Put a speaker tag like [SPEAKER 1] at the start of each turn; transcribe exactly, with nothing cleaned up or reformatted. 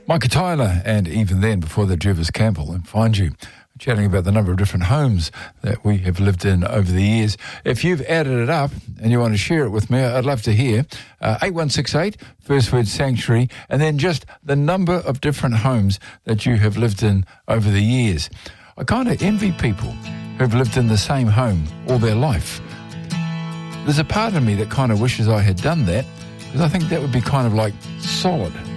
[SPEAKER 1] Micah Tyler, and even then, before the Jervis Campbell, and Find You, chatting about the number of different homes that we have lived in over the years. If you've added it up and you want to share it with me, I'd love to hear. Uh, eight one six eight, first word Sanctuary, and then just the number of different homes that you have lived in over the years. I kind of envy people who've lived in the same home all their life. There's a part of me that kind of wishes I had done that, because I think that would be kind of like solid.